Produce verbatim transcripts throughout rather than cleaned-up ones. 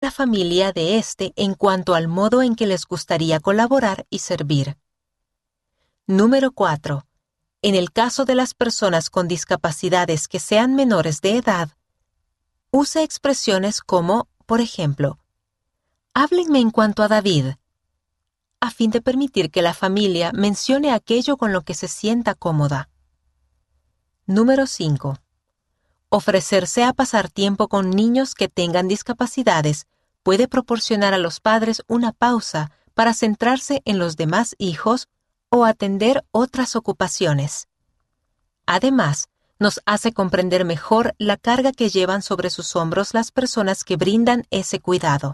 la familia de éste en cuanto al modo en que les gustaría colaborar y servir. Número cuatro. En el caso de las personas con discapacidades que sean menores de edad, use expresiones como, por ejemplo, háblenme en cuanto a David, a fin de permitir que la familia mencione aquello con lo que se sienta cómoda. Número cinco. Ofrecerse a pasar tiempo con niños que tengan discapacidades puede proporcionar a los padres una pausa para centrarse en los demás hijos o atender otras ocupaciones. Además, nos hace comprender mejor la carga que llevan sobre sus hombros las personas que brindan ese cuidado.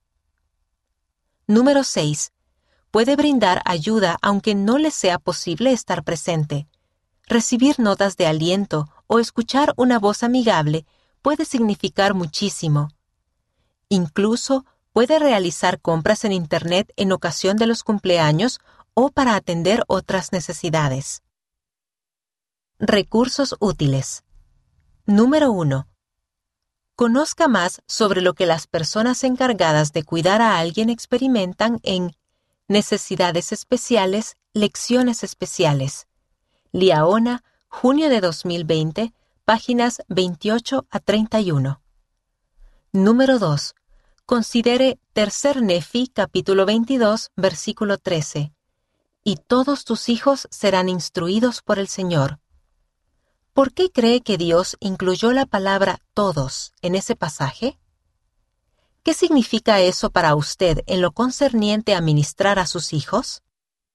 Número seis. Puede brindar ayuda aunque no les sea posible estar presente. Recibir notas de aliento o escuchar una voz amigable puede significar muchísimo. Incluso puede realizar compras en Internet en ocasión de los cumpleaños o para atender otras necesidades. Recursos útiles. Número uno. Conozca más sobre lo que las personas encargadas de cuidar a alguien experimentan en Necesidades Especiales, Lecciones Especiales. Liaona, junio de dos mil veinte, páginas veintiocho a treinta y uno. Número dos. Considere Tercer Nefi, capítulo veintidós, versículo trece. Y todos tus hijos serán instruidos por el Señor. ¿Por qué cree que Dios incluyó la palabra todos en ese pasaje? ¿Qué significa eso para usted en lo concerniente a ministrar a sus hijos?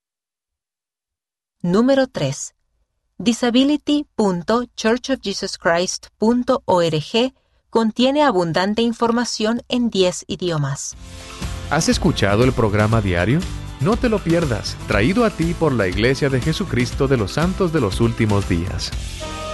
Número tres. disability punto church of jesus christ punto org contiene abundante información en diez idiomas. ¿Has escuchado el programa diario? No te lo pierdas, traído a ti por la Iglesia de Jesucristo de los Santos de los Últimos Días.